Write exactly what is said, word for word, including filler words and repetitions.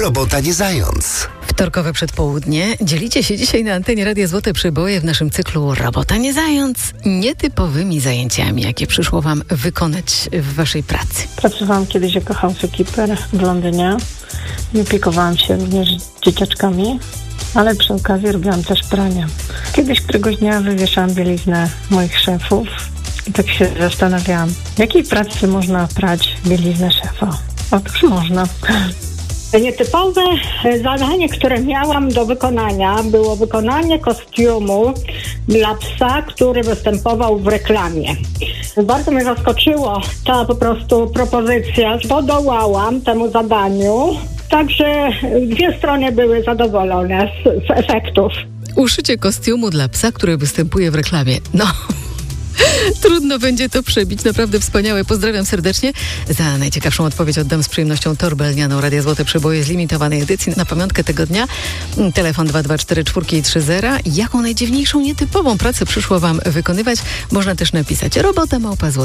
Robota nie zając. Wtorkowe przedpołudnie. Dzielicie się dzisiaj na antenie Radia Złote Przeboje w naszym cyklu Robota nie zając nietypowymi zajęciami, jakie przyszło wam wykonać w waszej pracy. Pracowałam kiedyś jako housekeeper w Londynie i opiekowałam się również dzieciaczkami, ale przy okazji robiłam też pranie. Kiedyś któregoś dnia wywieszałam bieliznę moich szefów i tak się zastanawiałam, w jakiej pracy można prać bieliznę szefa? Otóż można. Nietypowe zadanie, które miałam do wykonania, było wykonanie kostiumu dla psa, który występował w reklamie. Bardzo mnie zaskoczyło ta po prostu propozycja. Podołałam temu zadaniu, także dwie strony były zadowolone z, z efektów. Uszycie kostiumu dla psa, który występuje w reklamie. No... Trudno będzie to przebić. Naprawdę wspaniałe. Pozdrawiam serdecznie. Za najciekawszą odpowiedź oddam z przyjemnością torbę lnianą Radia Złote Przeboje z limitowanej edycji na pamiątkę tego dnia. Telefon dwa dwa cztery cztery trzy zero. Jaką najdziwniejszą, nietypową pracę przyszło wam wykonywać? Można też napisać robota małpa złote.